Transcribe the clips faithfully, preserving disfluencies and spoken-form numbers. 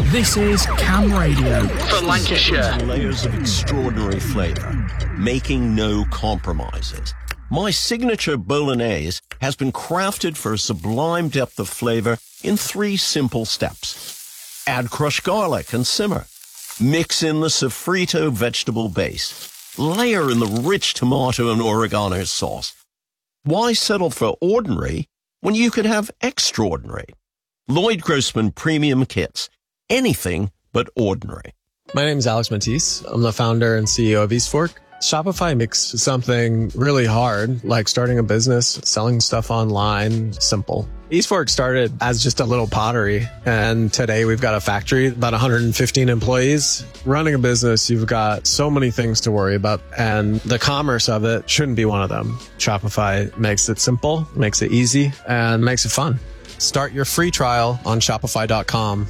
This is Cam Radio for Lancashire. Layers of extraordinary flavour, making no compromises. My signature bolognese has been crafted for a sublime depth of flavour in three simple steps. Add crushed garlic and simmer. Mix in the sofrito vegetable base. Layer in the rich tomato and oregano sauce. Why settle for ordinary when you could have extraordinary? Lloyd Grossman Premium Kits. Anything but ordinary. My name is Alex Matisse. I'm the founder and C E O of Eastfork. Shopify makes something really hard, like starting a business, selling stuff online, simple. Eastfork started as just a little pottery, and today we've got a factory, about one hundred fifteen employees. Running a business, you've got so many things to worry about, and the commerce of it shouldn't be one of them. Shopify makes it simple, makes it easy, and makes it fun. Start your free trial on shopify dot com.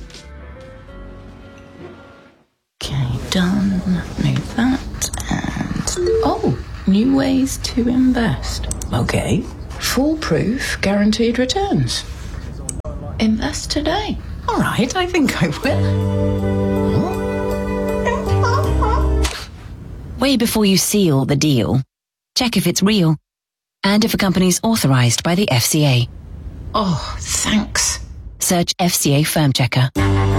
Okay, done. Move that. And oh, new ways to invest. Okay. Foolproof guaranteed returns. Invest today. All right, I think I will. Way before you seal the deal, check if it's real and if a company's authorized by the F C A. Oh, thanks. Search F C A Firm Checker.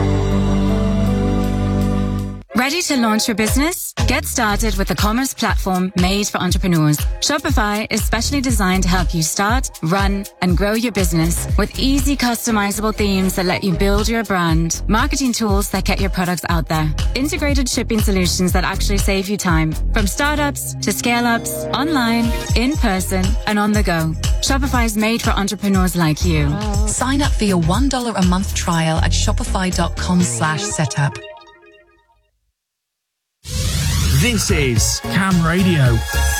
Ready to launch your business? Get started with a commerce platform made for entrepreneurs. Shopify is specially designed to help you start, run, and grow your business with easy customizable themes that let you build your brand, marketing tools that get your products out there, integrated shipping solutions that actually save you time, from startups to scale-ups, online, in person, and on the go. Shopify is made for entrepreneurs like you. Sign up for your one dollar a month trial at shopify dot com slash setup. This is Cam Radio.